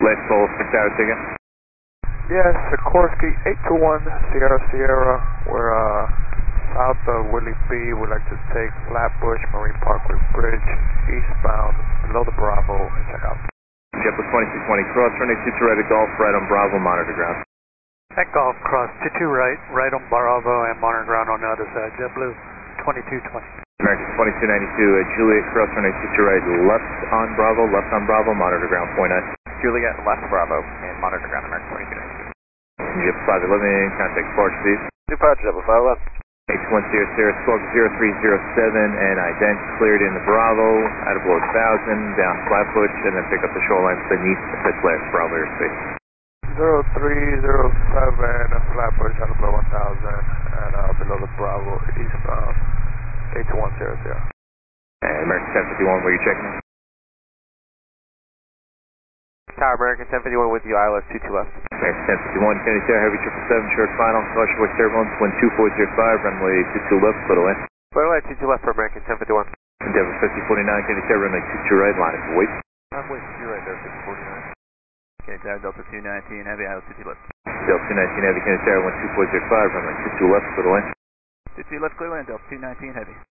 Let's hold 6 hours again. Yes, Sikorsky 821 Sierra Sierra. We're south of Willie B. We'd like to take Flatbush Marine Parkway Bridge eastbound below the Bravo and check out. JetBlue 2220 cross, runway 22 right at Golf, right on Bravo, monitor ground. At Golf, cross 22 right on Bravo and monitor ground on the other side. JetBlue 2220. American 2292 Juliet cross, runway 22 right left on Bravo, monitor ground 49. Juliet left Bravo and monitor ground American 2292. JetBlue 511, contact Forge please. Departure JetBlue 511. H100, squawk 0307, and ident cleared in the Bravo, out of below 1,000, down Flatbush, and then pick up the shoreline beneath the last Bravo airspace. 0307, Flatbush, out of below 1,000, and below the Bravo, eastbound, 8100. And American 1051, where you checking? Tower American 1051 with you, ILS 22 left. American 1051, Kennedy Tower, Heavy 777, short final, caution with turbulence, wind 2405, runway 22 left, clear to land. Clear to land, 22 left for American 1051. Endeavor 5049, Kennedy Tower, runway 22 right, line is wait. Runway 22 right there, 5049. Kennedy Tower, Delta 219, Heavy, ILS 22 left. Delta 219, Heavy, Kennedy Tower, 1405, runway 22 left, clear to land. 22 left, clear land, Delta 219, Heavy.